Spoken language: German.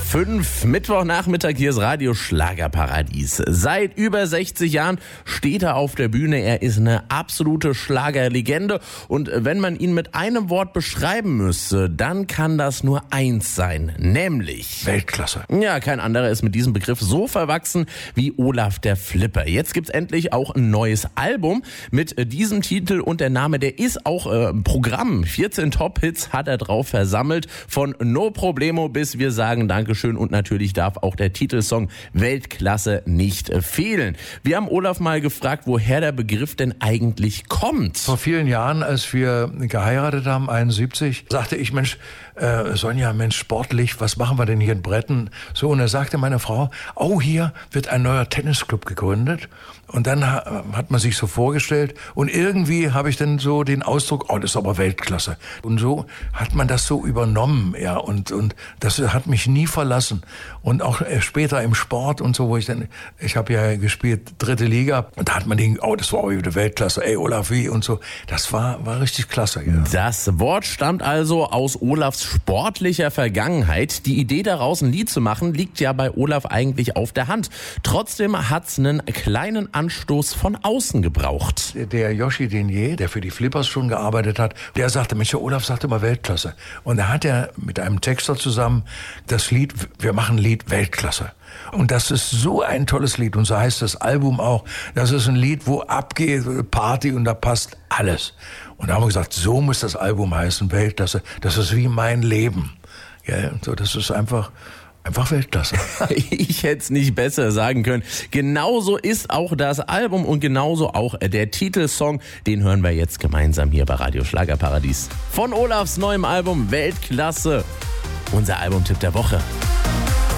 5, Mittwochnachmittag, hier ist Radio Schlagerparadies. Seit über 60 Jahren steht er auf der Bühne. Er ist eine absolute Schlagerlegende. Und wenn man ihn mit einem Wort beschreiben müsste, dann kann das nur eins sein, nämlich Weltklasse. Ja, kein anderer ist mit diesem Begriff so verwachsen wie Olaf der Flipper. Jetzt gibt's endlich auch ein neues Album mit diesem Titel und der Name, der ist auch Programm. 14 Top-Hits hat er drauf versammelt, von No Problemo bis Wir sagen Dankeschön, und natürlich darf auch der Titelsong Weltklasse nicht fehlen. Wir haben Olaf mal gefragt, woher der Begriff denn eigentlich kommt. Vor vielen Jahren, als wir geheiratet haben, 71, sagte ich, Mensch, Sonja, Mensch, sportlich, was machen wir denn hier in Bretten? So, und da sagte meine Frau, oh, hier wird ein neuer Tennisclub gegründet. Und dann hat man sich so vorgestellt und irgendwie habe ich dann so den Ausdruck, oh, das ist aber Weltklasse. Und so hat man das so übernommen, ja, und das hat mich nie verlassen. Und auch später im Sport und so, ich habe ja gespielt 3. Liga, und da hat man den, oh, das war auch wieder Weltklasse, ey, Olaf, wie und so. Das war richtig klasse, ja. Das Wort stammt also aus Olafs sportlicher Vergangenheit. Die Idee daraus, ein Lied zu machen, liegt ja bei Olaf eigentlich auf der Hand. Trotzdem hat's einen kleinen Anstoß von außen gebraucht. Der Yoshi Denier, der für die Flippers schon gearbeitet hat, der sagte, Mensch, der Olaf sagte immer Weltklasse. Und da hat er mit einem Texter zusammen das Lied, wir machen ein Lied Weltklasse. Und das ist so ein tolles Lied, und so heißt das Album auch. Das ist ein Lied, wo abgeht, Party, und da passt alles. Und da haben wir gesagt, so muss das Album heißen, Weltklasse. Das ist wie mein Leben. Ja, so, das ist einfach Weltklasse. Ich hätte es nicht besser sagen können. Genauso ist auch das Album und genauso auch der Titelsong. Den hören wir jetzt gemeinsam hier bei Radio Schlagerparadies. Von Olafs neuem Album Weltklasse. Unser Albumtipp der Woche.